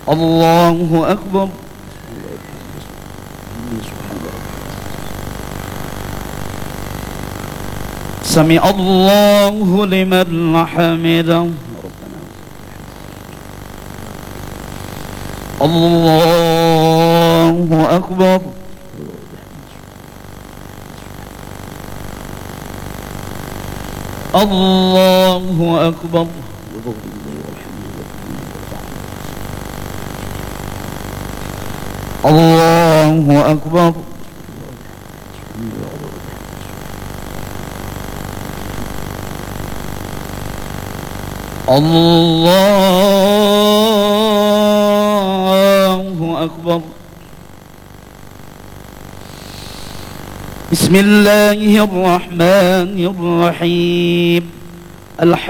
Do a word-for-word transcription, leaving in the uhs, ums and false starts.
Allahu Akbar. Sami Allahu liman hamidah. Allahu Akbar. Allahu Akbar. Allahu Akbar. Allahu Akbar. Bismillahirrahmanirrahim.